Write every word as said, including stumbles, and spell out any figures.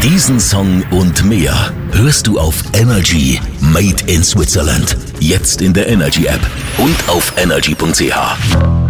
Diesen Song und mehr hörst du auf Energy Made in Switzerland. Jetzt in der Energy App und auf energy punkt c h.